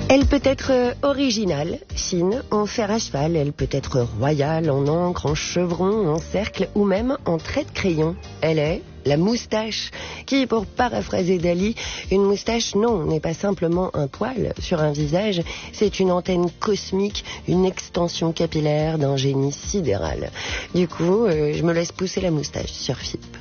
Elle peut être originale, fine, en fer à cheval. Elle peut être royale, en encre, en chevron, en cercle ou même en trait de crayon. Elle est la moustache, qui, pour paraphraser Dali, une moustache, non, n'est pas simplement un poil sur un visage, c'est une antenne cosmique, une extension capillaire d'un génie sidéral. Du coup, je me laisse pousser la moustache sur FIP.